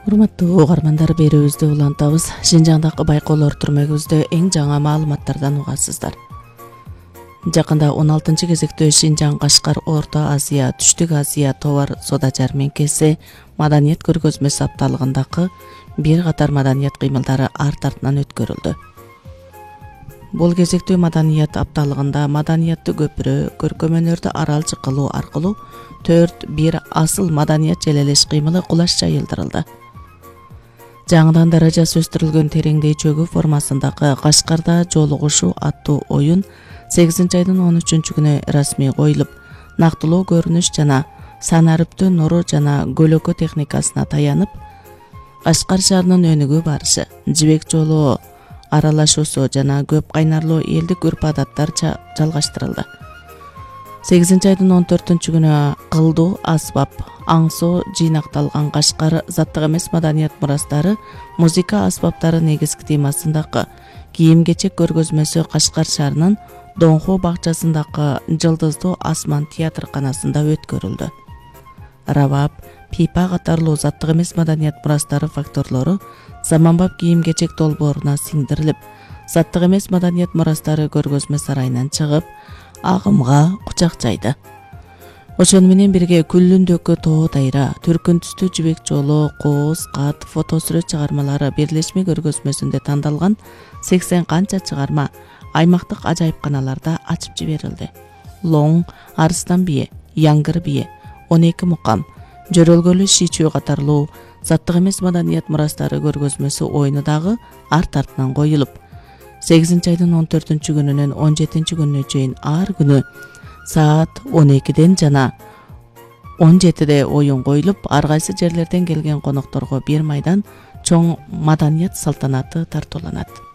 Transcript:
Урматтуу угармандар, берүүбүздү улантабыз. Шинжаңдагы байкоолор түрмөгүбүздө эң жаңы маалыматтардан угасыздар. Жакында 16 кезектөө Шинжаң, Кашкар, Орто Азия, Түштүк Азия товар соода жармеңкеси маданият көргөзмөсү апталыгындагы бир катар маданият кыймылдары арт артынан өткөрүлдү. Бул кезектүү маданият апталыгында маданиятты көпүрө, көркөм өнөрдү аралчы кылуу аркылуу 4 асыл маданият желелеш кыймылы кулаш жайылдырылды. Жаңыдан даражасы өстүрүлгөн тереңдей чөгү формасындагы Кашкарда жолугушуу аттуу оюн 8 айдын 13 күнү расмий коюлуп, нактылоо көрүнүш жана сан арыптүү нуру жана көлөкө техникасына таянып, Кашкар шаарынын өнүгүү барышы, жибек жолу аралашуусу жана көп кайнарлуу элдик үрп-адаттар жалгаштырылды. 8 айдын 14 күнү кылдуу асбап, аңсоо жыйнакталган Кашкар заттык эмес маданият мурастары, музыка асбаптары негизги темасындагы кийим-кечек көргөзмөсү Кашкар шаарынын Доңху бакчасындагы Жылдыздуу асман театрканасында өткөрүлдү. Рабап, пипа катарлуу заттык эмес маданият мурастары факторлору заманбап кийим-кечек долбооруна сиңдирилип, заттык эмес маданият мурастары көргөзмө сарайынан чыгып, агымга кучак жайды. Ошону менен бирге Күллүндөгү тоо дайра, түркүн түстүү жибек жолу, кооз, кат, фотосүрөт чыгармалары бирлешме көргөзмөсүндө тандалган 80 канча чыгарма аймактык ажайыпканаларда ачып жиберилди. Лоң, Арыстан бие, Яңгыр бие, 12 мукам, Жөрөлгөлү шичүү катарлуу заттык эмес маданият мурастары көргөзмөсү оюну дагы арт артынан коюлуп, 8 айдын 14 күнүнөн 17 күнүнө чейин ар күнү саат 12ден жана 17де оюн коюлуп, ар кайсы жерлерден келген конокторго бир майдан чоң маданият салтанаты тартууланат.